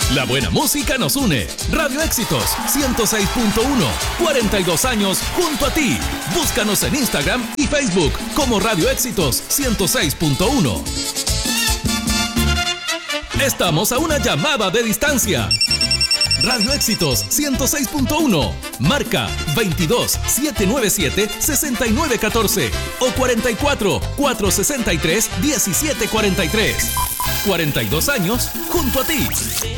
La buena música nos une. Radio Éxitos 106.1. 42 años junto a ti. Búscanos en Instagram y Facebook como Radio Éxitos 106.1. Estamos a una llamada de distancia. Radio Éxitos 106.1. Marca 22 797 6914 o 44 463 1743. 42 años junto a ti.